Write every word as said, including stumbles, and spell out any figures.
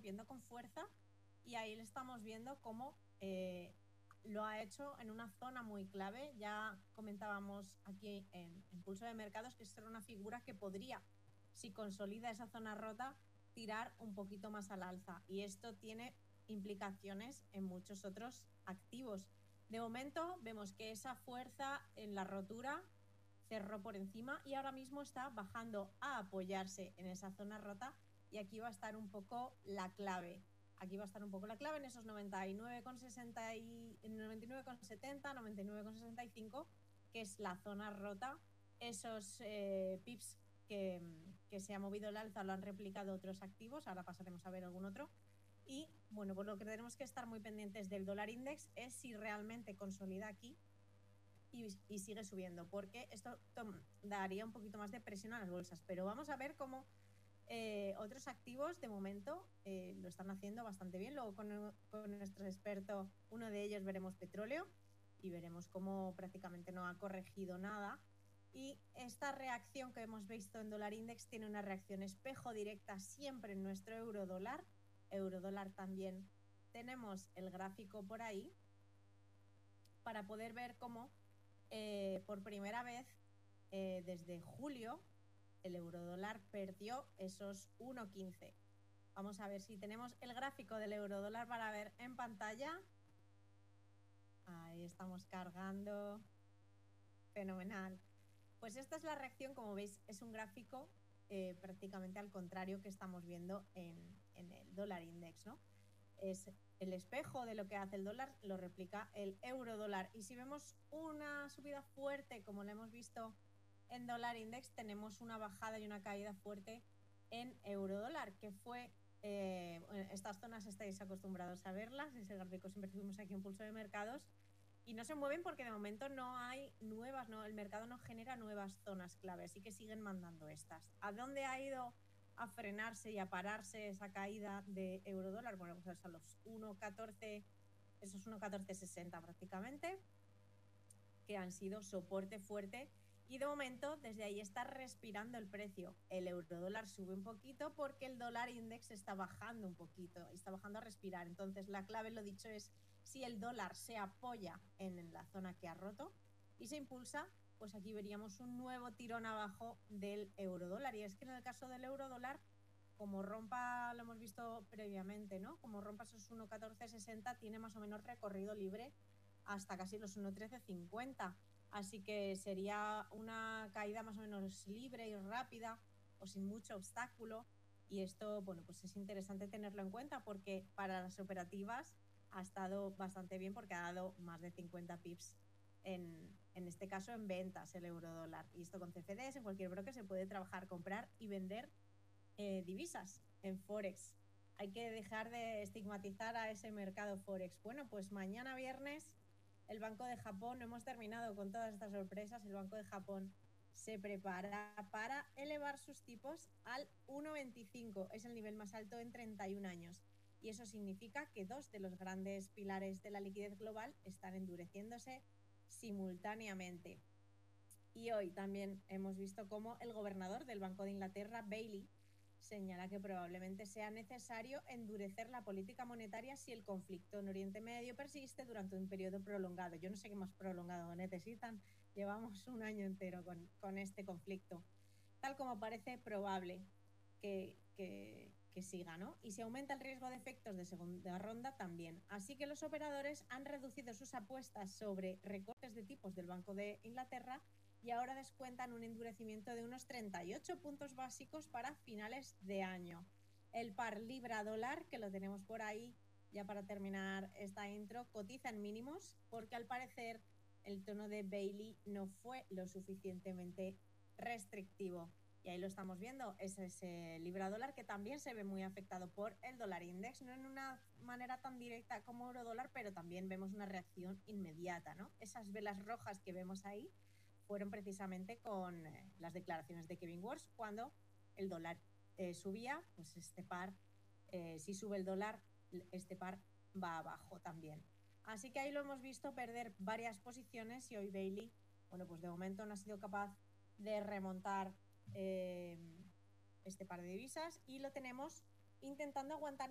rompiendo con fuerza y ahí le estamos viendo cómo eh, lo ha hecho en una zona muy clave. Ya comentábamos aquí en, en Pulso de Mercados que esto era una figura que podría, si consolida esa zona rota, tirar un poquito más al alza, y esto tiene implicaciones en muchos otros activos. De momento vemos que esa fuerza en la rotura cerró por encima y ahora mismo está bajando a apoyarse en esa zona rota, y aquí va a estar un poco la clave. Aquí va a estar un poco la clave en esos noventa y nueve con sesenta y noventa y nueve con setenta, noventa y nueve con sesenta y cinco, que es la zona rota. Esos eh, pips que, que se ha movido el alza lo han replicado otros activos, ahora pasaremos a ver algún otro. Y bueno, pues lo que tenemos que estar muy pendientes del dólar index es si realmente consolida aquí y, y sigue subiendo, porque esto daría un poquito más de presión a las bolsas. Pero vamos a ver cómo eh, otros activos de momento eh, lo están haciendo bastante bien. Luego con, con nuestro experto, uno de ellos, veremos petróleo y veremos cómo prácticamente no ha corregido nada. Y esta reacción que hemos visto en dólar index tiene una reacción espejo directa siempre en nuestro euro dólar. Euro dólar también tenemos el gráfico por ahí para poder ver cómo eh, por primera vez eh, desde julio el euro dólar perdió esos uno quince. Vamos a ver si tenemos el gráfico del euro dólar para ver en pantalla. Ahí estamos cargando. Fenomenal. Pues esta es la reacción, como veis, es un gráfico eh, prácticamente al contrario que estamos viendo en, en el dólar index, ¿no? Es el espejo de lo que hace el dólar, lo replica el euro dólar. Y si vemos una subida fuerte, como lo hemos visto en dólar index, tenemos una bajada y una caída fuerte en euro dólar, que fue, eh, estas zonas estáis acostumbrados a verlas, ese gráfico siempre tuvimos aquí en Pulso de Mercados, y no se mueven porque de momento no hay nuevas, no, el mercado no genera nuevas zonas clave, así que siguen mandando estas. ¿A dónde ha ido a frenarse y a pararse esa caída de euro dólar? Bueno, pues a los uno catorce, esos uno catorce sesenta prácticamente, que han sido soporte fuerte, y de momento desde ahí está respirando el precio. El euro dólar sube un poquito porque el dólar index está bajando un poquito, está bajando a respirar. Entonces la clave, lo dicho, es si el dólar se apoya en la zona que ha roto y se impulsa, pues aquí veríamos un nuevo tirón abajo del euro dólar. Y es que en el caso del euro dólar, como rompa, lo hemos visto previamente, ¿no? Como rompa esos uno catorce sesenta, tiene más o menos recorrido libre hasta casi los uno trece cincuenta. Así que sería una caída más o menos libre y rápida o sin mucho obstáculo. Y esto, bueno, pues es interesante tenerlo en cuenta porque para las operativas ha estado bastante bien, porque ha dado más de cincuenta pips en, en este caso en ventas el euro dólar. Y esto con C F Ds, en cualquier broker se puede trabajar, comprar y vender eh, divisas en Forex. Hay que dejar de estigmatizar a ese mercado Forex. Bueno, pues mañana viernes el Banco de Japón, no hemos terminado con todas estas sorpresas, el Banco de Japón se prepara para elevar sus tipos al uno veinticinco, es el nivel más alto en treinta y un años. Y eso significa que dos de los grandes pilares de la liquidez global están endureciéndose simultáneamente. Y hoy también hemos visto cómo el gobernador del Banco de Inglaterra, Bailey, señala que probablemente sea necesario endurecer la política monetaria si el conflicto en Oriente Medio persiste durante un periodo prolongado. Yo no sé qué más prolongado necesitan, llevamos un año entero con, con este conflicto, tal como parece probable que, que, que siga, ¿no? Y si aumenta el riesgo de efectos de segunda ronda, también. Así que los operadores han reducido sus apuestas sobre recortes de tipos del Banco de Inglaterra y ahora descuentan un endurecimiento de unos treinta y ocho puntos básicos para finales de año. El par libra-dólar, que lo tenemos por ahí ya para terminar esta intro, cotiza en mínimos porque al parecer el tono de Bailey no fue lo suficientemente restrictivo. Y ahí lo estamos viendo, es ese libra-dólar que también se ve muy afectado por el dólar index, no en una manera tan directa como euro-dólar, pero también vemos una reacción inmediata, ¿no? Esas velas rojas que vemos ahí fueron precisamente con eh, las declaraciones de Kevin Warsh, cuando el dólar eh, subía, pues este par, eh, si sube el dólar, este par va abajo también. Así que ahí lo hemos visto perder varias posiciones y hoy Bailey, bueno, pues de momento no ha sido capaz de remontar eh, este par de divisas y lo tenemos intentando aguantar